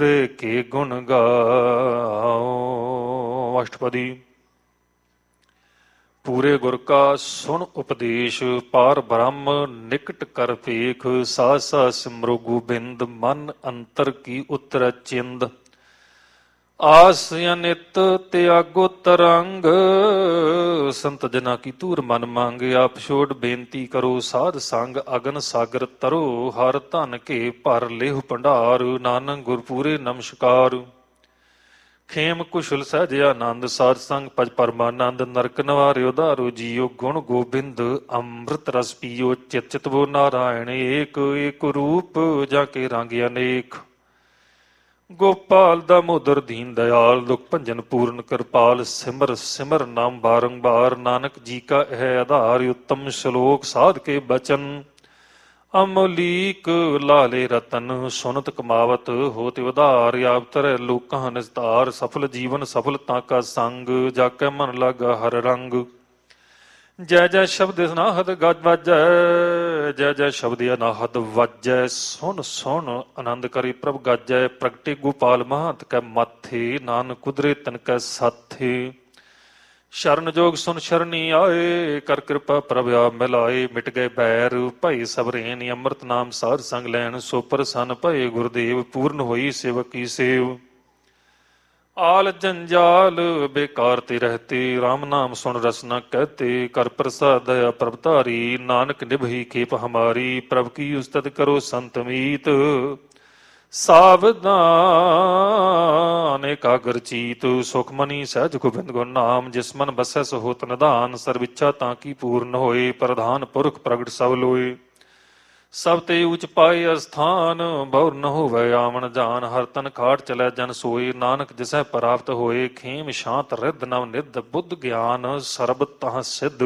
पूरे के गुण गाओ। अष्टपदी। पूरे गुर का सुन उपदेश, पार ब्रह्म निकट कर पेख। सास सास सिमरो गोबिंद, मन अंतर की उतर चिंद। आस अनित त्यागो तरंग, संत जना की तूर मन मांग। आप छोड़ बेनती करो साध संग, अगन सागर तरो। हर धन के भर लेहु भंडार, नानक गुरपूरे नमस्कार। खेम कुशल सहज आनंद, साध संग भज परमानंद। नरक नवारे उधारो जियो, गुण गोबिंद अमृत रस पियो। चित चितवो नारायण एक, एक रूप जाके रंग अनेक। गोपाल दामोदर दीन दयाल, दुख भंजन पूर्ण कृपाल। सिमर सिमर नाम बारंबार, नानक जी का है आधार। उत्तम श्लोक साध के बचन, अमलीक लाले रतन। सुनत कमावत होत उधार, आप तरह लोकां निस्तार। सफल जीवन सफलता का संग, जाकै मन लागा हर रंग। जय जय शब्द अनाहद गज वाजै, जय जय शब्द अनाहद वाजै। सुन सुन आनंद करी प्रभ गाजै, प्रगटे गोपाल महंत कै माथे। नानक कुदरे तन कै साथे। शरण जोग सुन शरणी आए, कर कृपा प्रभ आप मिलाए। मिट गए बैर भई सबरेन, अमृत नाम साध संग लैन। सो प्रसन्न भये गुरुदेव, पूर्ण होई सेवक की सेव। आल जंजाल बेकार ते रहते, राम नाम सुन रसना कहते। कर प्रसाद दया प्रभ धारी, नानक निभही खेप हमारी। प्रभ की उस्तत करो संत मीत, सावधान एकाग्र चीत। सुखमनी सहज गोबिंद गुण नाम, जिस मन बसै सो होत निधान। सर्विच्छा ताकी पूर्ण होए, प्रधान पुरख प्रगट सब लोए। सब ते ऊच पाए अस्थान, बहुर न होवै आवन जान। हर तन खाट चलै जन सोए, नानक जिसै प्राप्त होए। खेम शांत रिद्ध नव निध, बुद्ध ज्ञान सरब तह सिद्ध।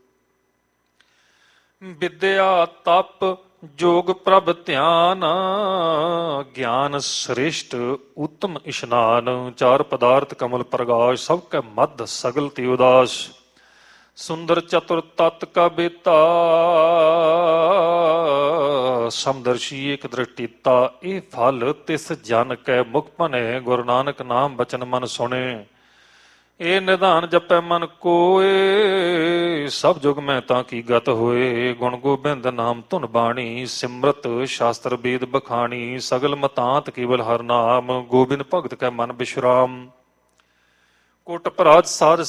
विद्या तप जोग प्रभ ध्यान, ज्ञान श्रेष्ठ उत्तम इशनान। चार पदार्थ कमल प्रगाश, सबके मध्य सगल ते उदास। सुंदर चतुर तत् का बेता, समदर्शी एक दृष्टिता। ए फल तिस जन कै मुख भने, गुरु नानक नाम बचन मन सुने। ए निधान जपै मन कोय, सब जुग में ताकी गत होए। गुण गोबिंद नाम धुन बाणी, सिमरत शास्त्र वेद बखानी। सगल मतांत केवल हर नाम, गोबिंद भगत कै मन विश्राम। कोट अपराध साध